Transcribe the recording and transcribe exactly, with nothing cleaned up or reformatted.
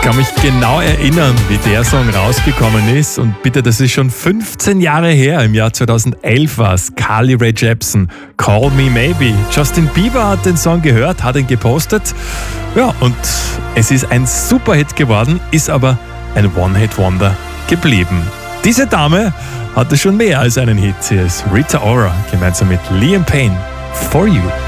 kann mich genau erinnern, wie der Song rausgekommen ist. Und bitte, das ist schon fünfzehn Jahre her. Im Jahr zweitausendelf war es. Carly Rae Jepsen, Call Me Maybe. Justin Bieber hat den Song gehört, hat ihn gepostet. Ja, und es ist ein Superhit geworden, ist aber ein One-Hit-Wonder geblieben. Diese Dame hatte schon mehr als einen Hit. Sie ist Rita Ora, gemeinsam mit Liam Payne. For You.